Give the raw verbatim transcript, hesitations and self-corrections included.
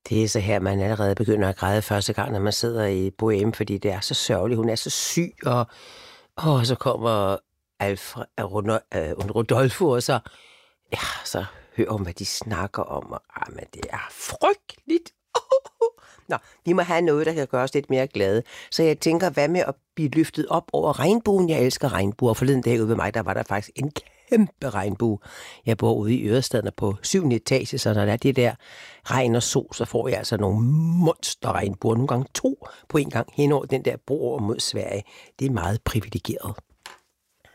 Det er så her, man allerede begynder at græde første gang, når man sidder i Bohème, fordi det er så sørgeligt. Hun er så syg, og, og så kommer Alfred, uh, Rodolfo, og så, ja, så hører hun, hvad de snakker om, og ah, men det er frygteligt. Nå, vi må have noget, der kan gøre os lidt mere glade. Så jeg tænker, hvad med at blive løftet op over regnbuen? Jeg elsker regnbuer. Forleden dag ude ved mig, der var der faktisk en kæmpe regnbue. Jeg bor ude i Ørestaden på syvende etage, så når der er det der regn og sol, så får jeg altså nogle monster regnbuer. Nogle gange to på en gang hen over den der bro over mod Sverige. Det er meget privilegeret.